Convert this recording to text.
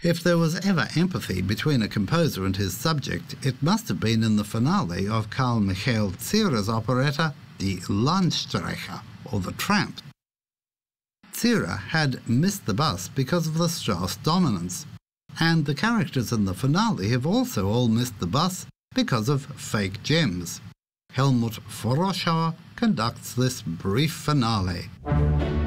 If there was ever empathy between a composer and his subject, it must have been in the finale of Carl Michael Zierer's operetta, Die Landstreicher, or The Tramp. Zierer had missed the bus because of the Strauss dominance, and the characters in the finale have also all missed the bus because of fake gems. Helmut Foroschauer conducts this brief finale.